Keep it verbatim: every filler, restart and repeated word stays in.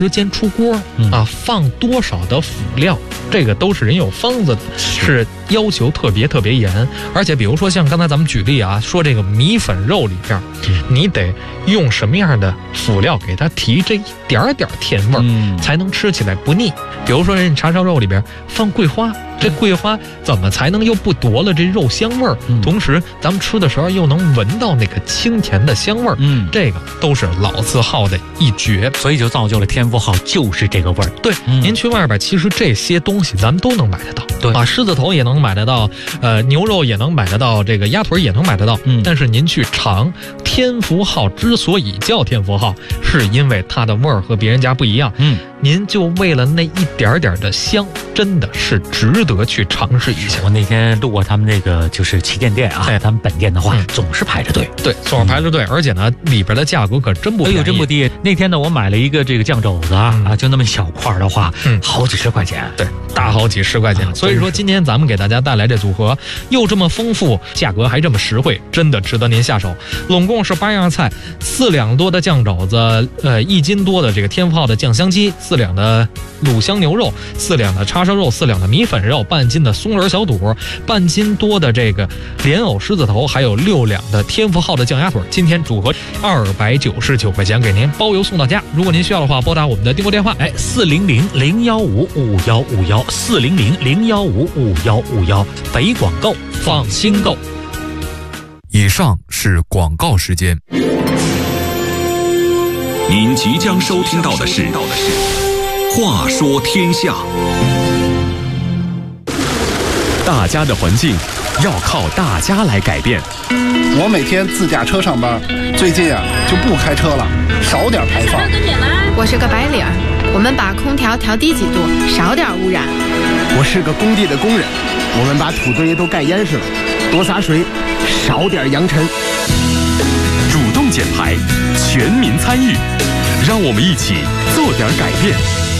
时间出锅啊，放多少的辅料，这个都是人有方子的，是要求特别特别严。而且比如说像刚才咱们举例啊，说这个米粉肉里边，你得用什么样的辅料给它提这一点点甜味儿，嗯、才能吃起来不腻。比如说人家叉烧肉里边放桂花，这桂花怎么才能又不夺了这肉香味儿？嗯、同时咱们吃的时候又能闻到那个清甜的香味儿，嗯，这个都是老字号的一绝， 所以就造就了天福号就是这个味儿。 对，嗯、您去外边其实这些东西咱们都能买得到， 对啊，狮子头也能买得到，呃，牛肉也能买得到，这个鸭腿也能买得到。嗯，但是您去尝天福号之所以叫天福号，是因为它的味儿和别人家不一样。嗯，您就为了那一点点的香，真的是值得去尝试一下。 我那天路过他们那个就是旗舰店啊，在他们本店的话，嗯、总是排着队， 对，总是排着队，嗯、而且呢，里边的价格可真不便宜， 哎呦，真不低。那天呢，我买了一个这个酱肘子啊，嗯、啊，就那么小块的话，嗯，好几十块钱， 对，大好几十块钱。啊、所以说，今天咱们给大家带来这组合，又这么丰富，价格还这么实惠，真的值得您下手。拢共是八样菜，四两多的酱肘子，呃，一斤多的这个天福号的酱香鸡，四两的卤香牛肉，四两的叉烧肉，四两的米粉肉，半斤的松仁小肚，半斤多的这个莲藕狮子头，还有六两的天福号的酱鸭腿。今天组合二百九十九块钱，给您包邮送到家。如果您需要的话，拨打我们的订购电话， 哎，四零零零幺五五幺五幺，四零零零幺五五幺五幺，北广购，放心购。 以上是广告时间。 您即将收听到的是《话说天下》。 大家的环境要靠大家来改变。 我每天自驾车上班，最近啊就不开车了，少点排放。 我是个白领，我们把空调调低几度，少点污染。 我是个工地的工人，我们把土堆都盖严实了，多洒水，少点扬尘。 主动减排，全民参与，让我们一起做点改变。